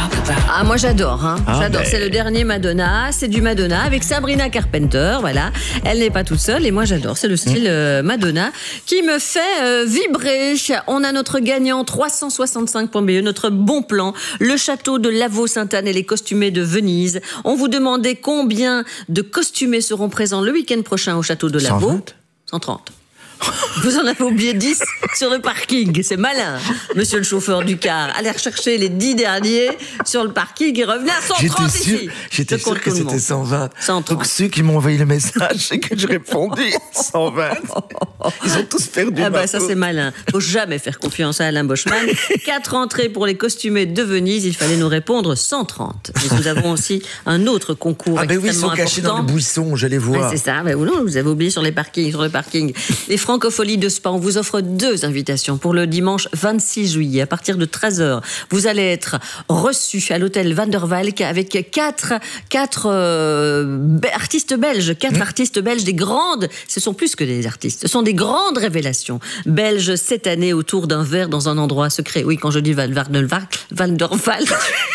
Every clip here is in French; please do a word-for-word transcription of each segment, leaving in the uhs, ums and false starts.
Ah, moi j'adore, hein. Ah, j'adore. mais... C'est le dernier Madonna, c'est du Madonna avec Sabrina Carpenter, voilà. Elle n'est pas toute seule et moi j'adore. C'est le style euh, Madonna qui me fait euh, vibrer. On a notre gagnant trois cent soixante-cinq point B E, notre bon plan, le château de Lavaux-Sainte-Anne et les costumés de Venise. On vous demandait combien de costumés seront présents le week-end prochain au château de Lavaux. cent vingt cent trente. Vous en avez oublié dix sur le parking. C'est malin, monsieur le chauffeur du car. Allez rechercher les dix derniers sur le parking et revenez à cent trente j'étais sûr, ici. J'étais Je sûr compte que tout le c'était monde. cent vingt. cent trente. Donc ceux qui m'ont envoyé le message et que j'ai répondu cent vingt, ils ont tous perdu. Ah bah ma ça peau. c'est malin. Faut jamais faire confiance à Alain Boschman. Quatre entrées pour les costumés de Venise. Il fallait nous répondre cent trente. Et nous avons aussi un autre concours Ah ben oui, ils extrêmement sont cachés important. dans le buisson, je les vois. Ouais, c'est ça, mais non, vous avez oublié sur les parkings, sur le parking. Les Francopholies de Spa, on vous offre deux invitations pour le dimanche vingt-six juillet à partir de treize heures. Vous allez être reçus à l'hôtel Van der Valk avec quatre, quatre euh, be- artistes belges, quatre mmh. artistes belges, des grandes, ce sont plus que des artistes, ce sont des grandes révélations belges cette année autour d'un verre dans un endroit secret. Oui, quand je dis Van, Van der Valk, Van der Valk.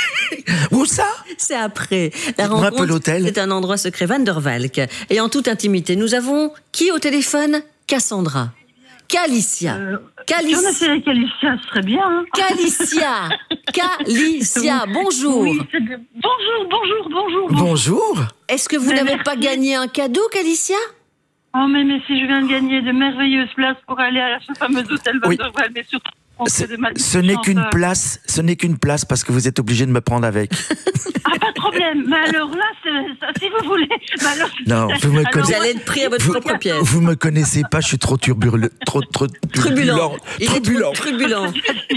Où ça? C'est après. La Dites-moi un peu rencontre, l'hôtel. c'est un endroit secret, Van der Valk. Et en toute intimité, nous avons qui au téléphone? Cassandra. Calicia. Euh, Calicia. Si on essayait Calicia, ce serait bien. Hein. Calicia. Calicia, bonjour. Oui, c'est de... Bonjour, bonjour, bonjour. Bonjour. Est-ce que vous Mais n'avez merci. pas gagné un cadeau, Calicia? Oh, mais, mais si je viens de gagner de merveilleuses places pour aller à ce fameux hôtel Van Oui. der Valk, mais surtout... Ce, ce n'est qu'une place, ce n'est qu'une place parce que vous êtes obligé de me prendre avec. Ah, pas de problème. Mais alors là, c'est, ça, si vous voulez. Mais alors, Non, vous me alors, connaissez. Vous allez être pris à votre Vous, propre pièce. vous me connaissez pas, je suis trop turbulent, trop, trop Turbulent. Il est turbulent. trop turbulent.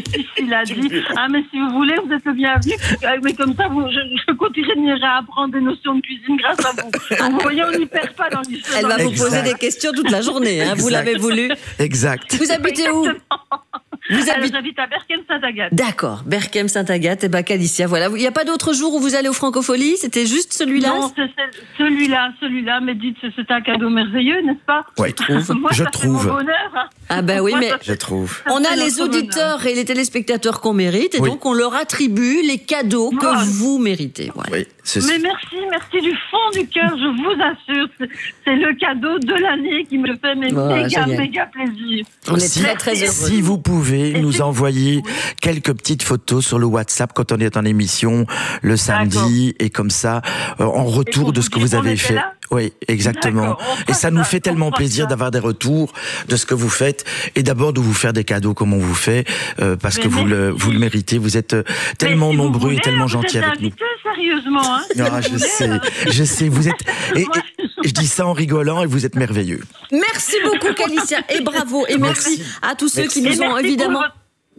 il a dit. Ah, mais si vous voulez, vous êtes le bienvenu. Mais comme ça, vous, je, je continuerai à apprendre des notions de cuisine grâce à vous. Donc, vous voyez, on n'y perd pas dans l'histoire. Elle va vous Exact. poser des questions toute la journée. Hein, vous Exact. l'avez voulu. Exact. Vous habitez où? Vous Alors, habitez... j'habite à Berkem-Saint-Agathe. D'accord, Berkem, Sainte-Agathe et bah Calicia, voilà. Il n'y a pas d'autre jour où vous allez aux Francopholies? C'était juste celui-là? Non, c'est, c'est celui-là, celui-là. Mais dites, c'est, c'est un cadeau merveilleux, n'est-ce pas? Oui, Moi, je ça trouve. fait mon bonheur. Hein. Ah bah oui, Moi, mais ça Je trouve. Ça on a fait les notre auditeurs et les téléspectateurs qu'on mérite et Oui. donc on leur attribue les cadeaux que Voilà. vous méritez. Voilà. Oui, c'est Mais merci, merci du fond du cœur, je vous assure. C'est, c'est le cadeau de l'année qui me fait mes Ouais, méga, génial. méga plaisir. On est Si- très très heureux. Si vous pouvez Et nous si- envoyer quelques petites photos sur le WhatsApp quand on est en émission le samedi et comme ça euh, en retour pour de vous ce que dire vous qu'on avez était fait. là. Oui, exactement. D'accord, on Et fera ça nous ça, fait on tellement fera plaisir ça. d'avoir des retours de ce que vous faites et d'abord de vous faire des cadeaux comme on vous fait euh, parce Mais que vous le, merci. vous le méritez. Vous êtes euh, tellement Mais si vous nombreux voulez, et tellement vous gentils êtes avec nous. invité, sérieusement. Hein, si Ah, vous je voulez, sais, hein. je sais. Vous êtes. Et, et- et je dis ça en rigolant et vous êtes merveilleux. Merci beaucoup Calicia et bravo et merci, Merci. à tous ceux Merci. qui Et nous ont merci pour évidemment... votre-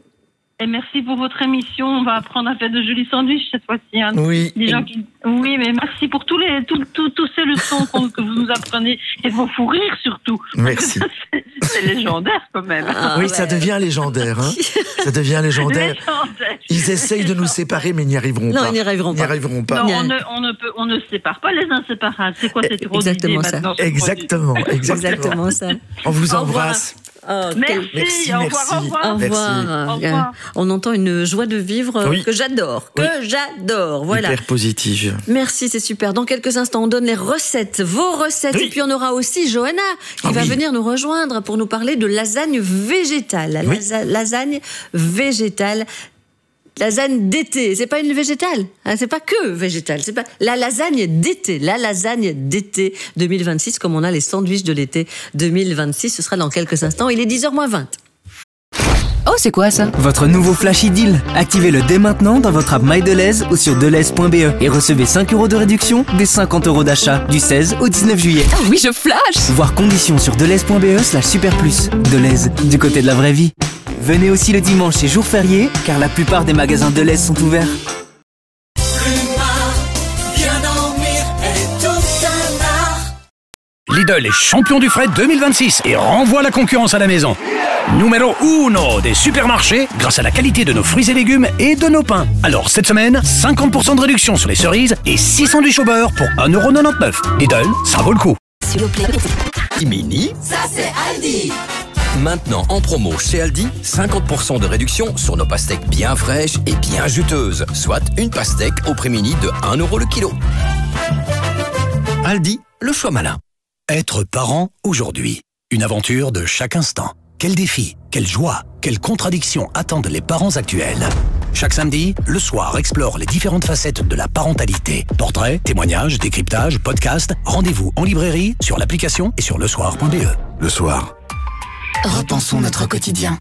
Et merci pour votre émission. On va apprendre à faire de jolis sandwichs cette fois-ci. Hein. Oui. Des gens qui... Oui, mais merci pour tous les, tous, tous, tous ces leçons qu'on- que vous nous apprenez et vos fous rires surtout. Merci. C'est, c'est légendaire quand même. Ah, oui, ouais. ça devient légendaire. Hein. Ça devient légendaire. Légendaire. Ils essayent de nous séparer, mais ils n'y arriveront Non, pas. ils n'y arriveront Ils n'y pas. arriveront pas. Non, Bien. on ne, on, ne peut, on ne sépare pas les inséparables. C'est quoi cette grosse Exactement idée ça. maintenant ce Exactement, exactement. Exactement ça. On vous Au revoir. embrasse. Oh, produit. quel- Merci, Merci, au revoir, merci. au revoir. Au revoir. Au Euh, revoir. On entend une joie de vivre euh, Oui. que j'adore, que Oui. j'adore. Voilà. Hyper positive. Merci, c'est super. Dans quelques instants, on donne les recettes, vos recettes. Oui. Et puis on aura aussi Johanna qui Ah va oui. venir nous rejoindre pour nous parler de lasagne végétale. La Oui. lasa- lasagne végétale. Lasagne d'été, c'est pas une végétale, hein, c'est pas que végétale, c'est pas la lasagne d'été, la lasagne d'été deux mille vingt-six, comme on a les sandwichs de l'été deux mille vingt-six, ce sera dans quelques instants, il est dix heures moins vingt. Oh, c'est quoi ça? Votre nouveau Flash Deal. Activez-le dès maintenant dans votre app MyDeleuze ou sur deleuze point b e et recevez cinq euros de réduction des cinquante euros d'achat du seize au dix-neuf juillet. Ah oui, je flash! Voir conditions sur deleuze point b e slash super plus. Deleuze, du côté de la vraie vie. Venez aussi le dimanche et jour férié, car la plupart des magasins Deleuze sont ouverts. Lidl est champion du fret deux mille vingt-six et renvoie la concurrence à la maison. Numéro uno des supermarchés grâce à la qualité de nos fruits et légumes et de nos pains. Alors cette semaine, cinquante pour cent de réduction sur les cerises et six sandwichs au beurre pour un euro quatre-vingt-dix-neuf. Lidl, ça vaut le coup. Mini. Ça c'est Aldi. Maintenant en promo chez Aldi, cinquante pour cent de réduction sur nos pastèques bien fraîches et bien juteuses. Soit une pastèque au prix mini de un euro le kilo. Aldi, le choix malin. Être parent aujourd'hui. Une aventure de chaque instant. Quels défis, quelle joie, quelles contradictions attendent les parents actuels. Chaque samedi, le soir explore les différentes facettes de la parentalité. Portraits, témoignages, décryptages, podcasts. Rendez-vous en librairie, sur l'application et sur le soir point b e. Le soir. Repensons notre quotidien.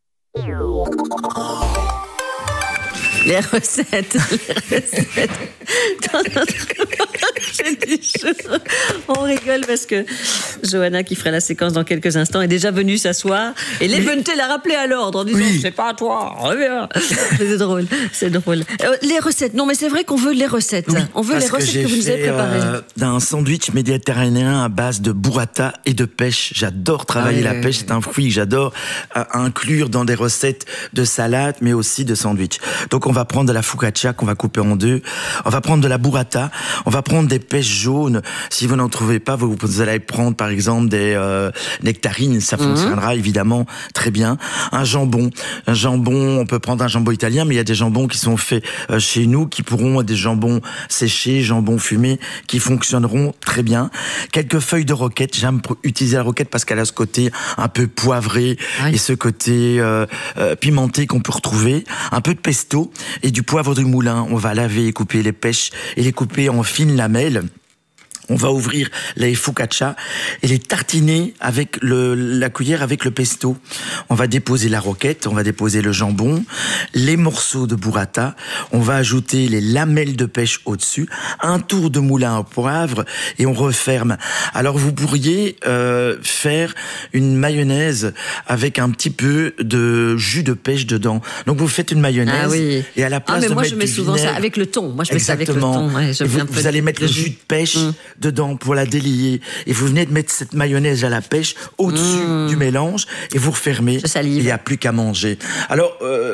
Les recettes, les recettes dans notre marché du jour. On rigole parce que Johanna, qui ferait la séquence dans quelques instants, est déjà venue s'asseoir et l'Eventé l'a rappelé à l'ordre en disant oui. C'est pas à toi, reviens. C'est drôle, c'est drôle. Euh, les recettes, non mais c'est vrai qu'on veut les recettes. Oui, on veut les recettes que, que vous nous avez préparées. Euh, d'un sandwich méditerranéen à base de burrata et de pêche. J'adore travailler ah, la oui, pêche, oui. C'est un fruit que j'adore euh, inclure dans des recettes de salade mais aussi de sandwich. Donc on On va prendre de la focaccia qu'on va couper en deux. On va prendre de la burrata. On va prendre des pêches jaunes. Si vous n'en trouvez pas, vous, vous allez prendre par exemple des euh, nectarines. Ça fonctionnera mmh. évidemment très bien. Un jambon. Un jambon, on peut prendre un jambon italien, mais il y a des jambons qui sont faits euh, chez nous, qui pourront être des jambons séchés, jambons fumés, qui fonctionneront très bien. Quelques feuilles de roquette. J'aime utiliser la roquette parce qu'elle a ce côté un peu poivré ah oui. et ce côté euh, euh, pimenté qu'on peut retrouver. Un peu de pesto. Et du poivre du moulin. On va laver et couper les pêches et les couper en fines lamelles. On va ouvrir les focaccia et les tartiner avec le, la cuillère avec le pesto. On va déposer la roquette, on va déposer le jambon, les morceaux de burrata, on va ajouter les lamelles de pêche au-dessus, un tour de moulin au poivre et on referme. Alors vous pourriez euh, faire une mayonnaise avec un petit peu de jus de pêche dedans. Donc vous faites une mayonnaise ah oui. et à la place ah, mais de moi, mettre je mets du souvent vinaigre, ça avec le thon. Moi je mets exactement. ça avec le thon. Ouais, je vous, un peu vous allez mettre le jus de pêche mmh. dedans pour la délier et vous venez de mettre cette mayonnaise à la pêche au-dessus mmh. du mélange et vous refermez. Je salive. Il n'y a plus qu'à manger. Alors euh,